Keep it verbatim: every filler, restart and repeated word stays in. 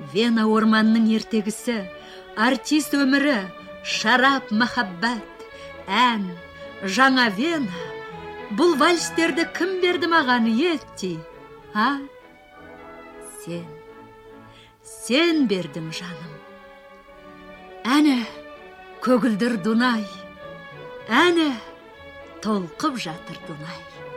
Вена орманның ертегісі, артист өмірі, шарап махаббат, ән, жаңа Вена. Бұл вальстерді кім берді маған, Етти? А? Сен. Сен бердің, жаным. Әне, көгілдір Дунай. Әне, толқып жатыр Дунай.